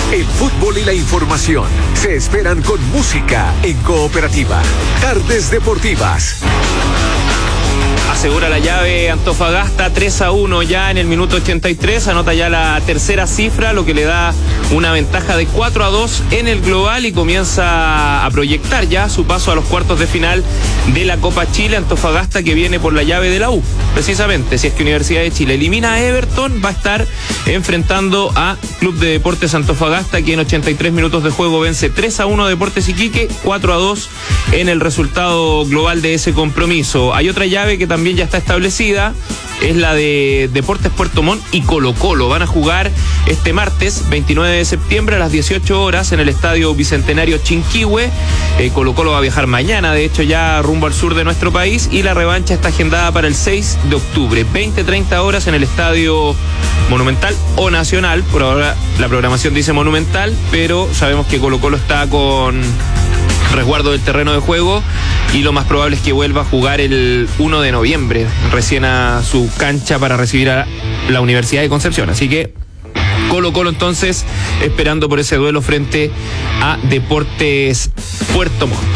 El fútbol y la información se esperan con música en Cooperativa. Tardes Deportivas. Asegura la llave Antofagasta 3-1 ya en el minuto 83, anota ya la tercera cifra, lo que le da una ventaja de 4-2 en el global y comienza a proyectar ya su paso a los cuartos de final de la Copa Chile. Antofagasta que viene por la llave de la U. Precisamente, si es que Universidad de Chile elimina a Everton, va a estar enfrentando a Club de Deportes Antofagasta, que en 83 minutos de juego vence 3-1 a Deportes Iquique, 4-2 en el resultado global de ese compromiso. Hay otra llave que también ya está establecida, es la de Deportes Puerto Montt y Colo-Colo. Van a jugar este martes 29 de septiembre a las 18 horas en el Estadio Bicentenario Chinquihue. Colo-Colo va a viajar mañana, de hecho ya rumbo al sur de nuestro país, y la revancha está agendada para el 6 de octubre, 20-30 horas en el Estadio Monumental o Nacional. Por ahora la programación dice Monumental, pero sabemos que Colo-Colo está con resguardo del terreno de juego y lo más probable es que vuelva a jugar el 1 de noviembre recién a su cancha para recibir a la Universidad de Concepción. Así que Colo-Colo entonces esperando por ese duelo frente a Deportes Puerto Montt.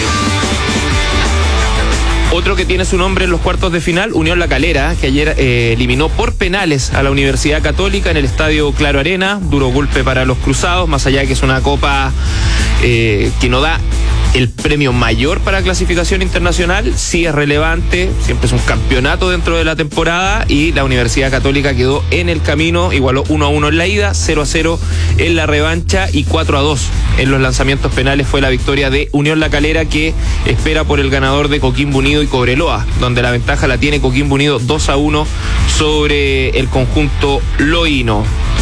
Otro que tiene su nombre en los cuartos de final, Unión La Calera, que ayer eliminó por penales a la Universidad Católica en el Estadio Claro Arena. Duro golpe para los cruzados, más allá de que es una copa que no da el premio mayor para clasificación internacional, sí es relevante, siempre es un campeonato dentro de la temporada, y la Universidad Católica quedó en el camino, igualó 1-1 en la ida, 0-0 en la revancha y 4-2 en los lanzamientos penales fue la victoria de Unión La Calera, que espera por el ganador de Coquimbo Unido y Cobreloa, donde la ventaja la tiene Coquimbo Unido 2-1 sobre el conjunto loíno.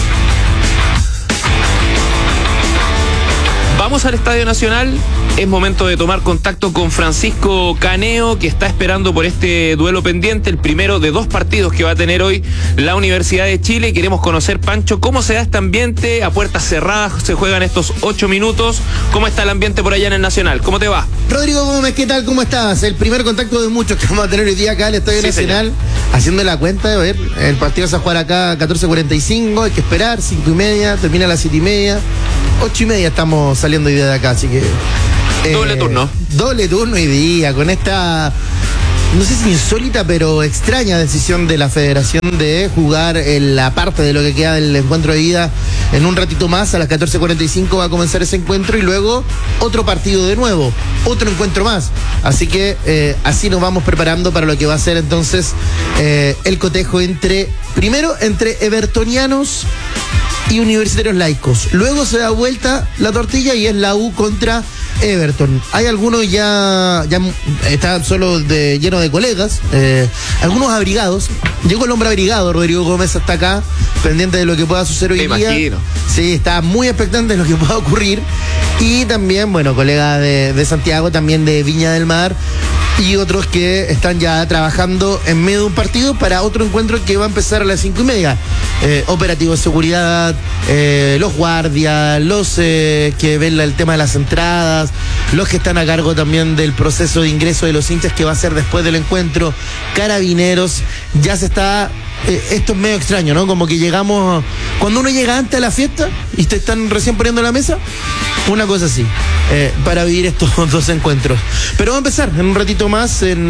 Vamos al Estadio Nacional. Es momento de tomar contacto con Francisco Caneo, que está esperando por este duelo pendiente, el primero de dos partidos que va a tener hoy la Universidad de Chile. Queremos conocer, Pancho, cómo se da este ambiente. A puertas cerradas se juegan estos 8 minutos. ¿Cómo está el ambiente por allá en el Nacional? ¿Cómo te va? Rodrigo Gómez, ¿qué tal? ¿Cómo estás? El primer contacto de muchos que vamos a tener hoy día acá en el Estadio Nacional. Señor. Haciendo la cuenta, a ver, el partido se va a jugar acá a 14:45, hay que esperar, 5:30, termina a las 7:30, 8:30 estamos saliendo hoy día de acá, así que... Doble turno. Doble turno hoy día, con esta, no sé si insólita, pero extraña decisión de la federación de jugar en la parte de lo que queda del encuentro de ida en un ratito más. A las 14:45 va a comenzar ese encuentro y luego otro partido de nuevo, otro encuentro más. Así que así nos vamos preparando para lo que va a ser entonces el cotejo primero entre evertonianos y universitarios laicos. Luego se da vuelta la tortilla y es la U contra Everton. Hay algunos ya están solo llenos de colegas, algunos abrigados. Llegó el hombre abrigado, Rodrigo Gómez, hasta acá, pendiente de lo que pueda suceder hoy día. Me imagino. Sí, está muy expectante de lo que pueda ocurrir. Y también, bueno, colegas de Santiago, también de Viña del Mar, y otros que están ya trabajando en medio de un partido para otro encuentro que va a empezar a las 5:30. Operativo de seguridad, los guardias, los que ven el tema de las entradas, los que están a cargo también del proceso de ingreso de los hinchas que va a ser después del encuentro, carabineros. Ya se está... esto es medio extraño, ¿no? Como que llegamos... Cuando uno llega antes a la fiesta y te están recién poniendo la mesa, una cosa así, para vivir estos dos encuentros. Pero va a empezar en un ratito más, en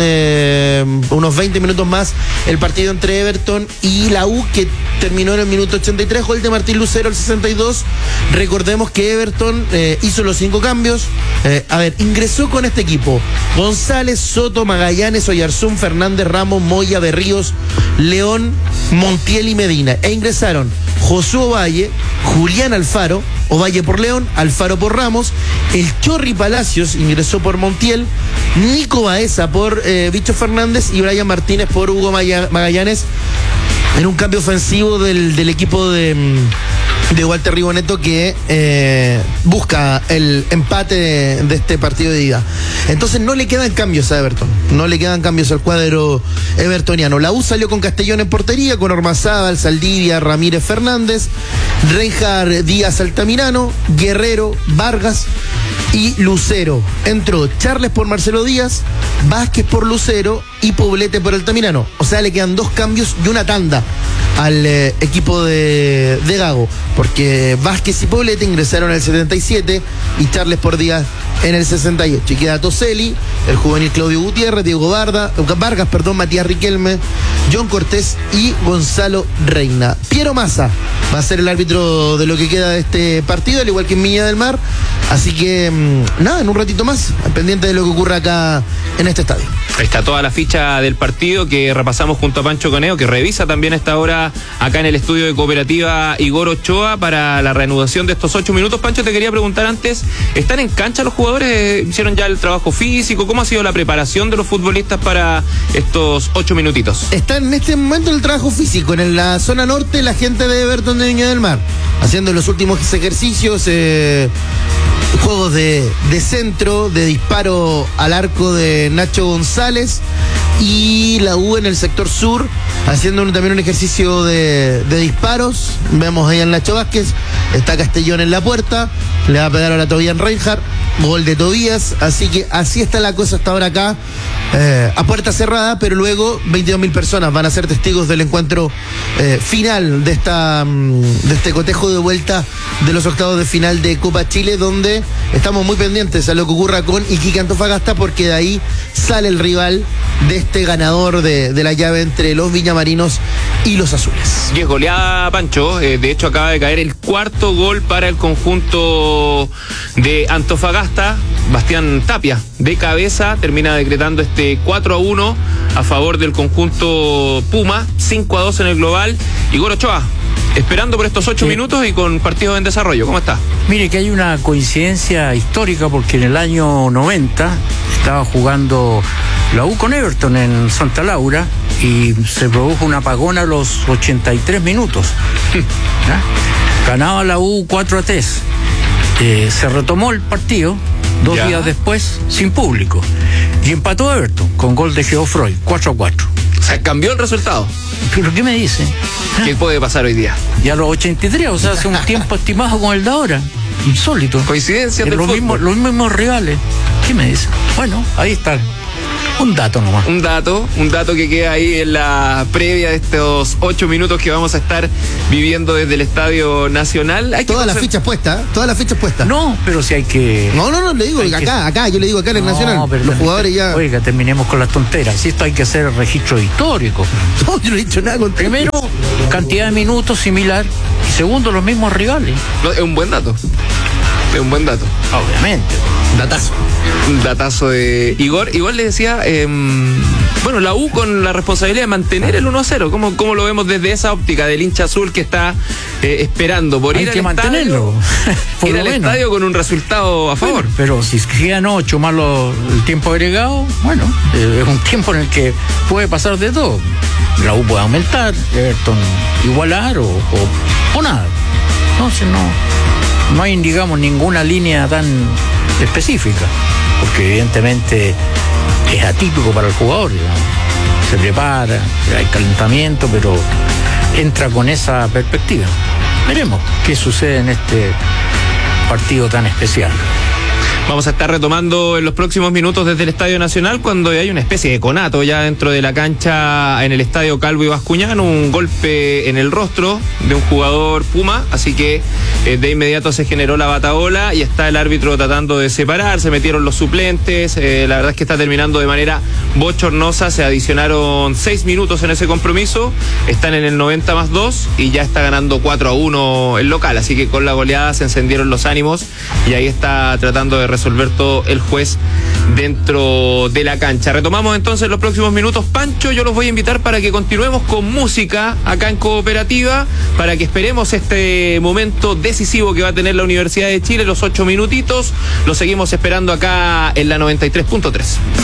unos 20 minutos más, el partido entre Everton y la U, que terminó en el minuto 83, gol de Martín Lucero al 62. Recordemos que Everton hizo los 5 cambios. Ingresó con este equipo: González, Soto, Magallanes, Oyarzún, Fernández, Ramos, Moya, Berríos, León, Montiel y Medina. E ingresaron Josué Ovalle, Julián Alfaro, Ovalle por León, Alfaro por Ramos, el Chorri Palacios ingresó por Montiel, Nico Baeza por Bicho Fernández y Brian Martínez por Hugo Magallanes, en un cambio ofensivo del equipo de Walter Riboneto, que busca el empate de este partido de ida. Entonces no le quedan cambios a Everton, no le quedan cambios al cuadro evertoniano. La U salió con Castellón en portería, con Ormazábal, Saldivia, Ramírez, Fernández, Reinhard, Díaz, Altamirano, Guerrero, Vargas y Lucero. Entró Charles por Marcelo Díaz, Vázquez por Lucero y Poblete por Altamirano. O sea, le quedan 2 cambios y una tanda al equipo de Gago, porque Vázquez y Poblete ingresaron en el 77 y Charles por Díaz en el 68. Y queda Toselli, el juvenil Claudio Gutiérrez, Diego Vargas, Matías Riquelme, John Cortés y Gonzalo Reina. Piero Massa va a ser el árbitro de lo que queda de este partido, al igual que en Viña del Mar. Así que, nada, en un ratito más, pendiente de lo que ocurra acá en este estadio. Está toda la ficha del partido que repasamos junto a Pancho Coneo, que revisa también a esta hora acá en el estudio de Cooperativa Igor Ochoa para la reanudación de estos 8 minutos. Pancho, te quería preguntar antes, ¿están en cancha los jugadores? ¿Hicieron ya el trabajo físico? ¿Cómo ha sido la preparación de los futbolistas para estos 8 minutitos? Están en este momento en el trabajo físico, en la zona norte, la gente de Everton de Viña del Mar, haciendo los últimos ejercicios, juegos de centro, de disparo al arco de Nacho González, y la U en el sector sur haciendo también un ejercicio de disparos. Vemos ahí a Nacho Vázquez, está Castellón en la puerta, le va a pegar a la Tobias Reinhardt, gol de Tobías, así que así está la cosa hasta ahora acá, a puerta cerrada, pero luego 22.000 personas van a ser testigos del encuentro final de este cotejo de vuelta de los octavos de final de Copa Chile, donde estamos muy pendientes a lo que ocurra con Iquique Antofagasta, porque de ahí sale el rival de este ganador de la llave entre los viñamarinos y los azules. Y es goleada, Pancho. De hecho, acaba de caer el 4.º gol para el conjunto de Antofagasta. Bastián Tapia, de cabeza, termina decretando este 4-1 a favor del conjunto Puma, 5-2 en el global. Igor Ochoa, esperando por estos 8 minutos y con partidos en desarrollo. ¿Cómo está? Mire que hay una coincidencia histórica, porque en el año 90 estaba jugando la U con Everton en Santa Laura y se produjo un apagón a los 83 minutos. Ganaba la U 4-3. Se retomó el partido 2 días después sin público y empató Everton con gol de Geoffroy, 4-4. O sea, cambió el resultado. ¿Pero qué me dice? ¿Qué puede pasar hoy día? Y a los 83, o sea, hace un tiempo estimado con el de ahora. Insólito. Coincidencia del fútbol. Los mismos rivales. ¿Qué me dice? Bueno, ahí está. Un dato nomás. Un dato que queda ahí en la previa de estos 8 minutos que vamos a estar viviendo desde el Estadio Nacional. Todas las fichas puestas. No, pero si hay que... No, le digo acá, yo le digo acá en el Nacional. Pero los jugadores ya... Oiga, terminemos con las tonteras. Si esto hay que hacer registro histórico. No, yo no he dicho nada contra... Primero, cantidad de minutos similar. Y segundo, los mismos rivales. No, es un buen dato. Obviamente. Un datazo de Igor. Igual le decía, bueno, la U con la responsabilidad de mantener el 1-0. ¿Cómo lo vemos desde esa óptica del hincha azul que está esperando por ir al mantenerlo. Ir al estadio con un resultado a favor? Bueno, pero si quedan 8 más el tiempo agregado, bueno, es un tiempo en el que puede pasar de todo. La U puede aumentar, Everton igualar o nada. Entonces no hay, digamos, ninguna línea tan específica, porque evidentemente es atípico para el jugador, digamos. Se prepara, hay calentamiento, pero entra con esa perspectiva. Veremos qué sucede en este partido tan especial. Vamos a estar retomando en los próximos minutos desde el Estadio Nacional, cuando hay una especie de conato ya dentro de la cancha en el Estadio Calvo y Bascuñán, un golpe en el rostro de un jugador Puma, así que de inmediato se generó la batahola y está el árbitro tratando de separar, se metieron los suplentes, la verdad es que está terminando de manera bochornosa, se adicionaron 6 minutos en ese compromiso, están en el 90+2 y ya está ganando 4-1 el local, así que con la goleada se encendieron los ánimos y ahí está tratando de resolver todo el juez dentro de la cancha. Retomamos entonces los próximos minutos. Pancho, yo los voy a invitar para que continuemos con música acá en Cooperativa, para que esperemos este momento decisivo que va a tener la Universidad de Chile, los 8 minutitos. Los seguimos esperando acá en la 93.3.